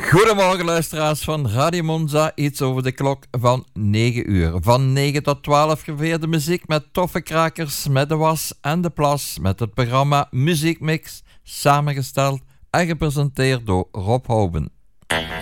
Goedemorgen luisteraars van Radio Monza, iets over de klok van 9 uur. Van 9 tot 12 geveerde muziek met toffe krakers, met de was en de plas, met het programma Muziekmix, samengesteld en gepresenteerd door Rob Houben.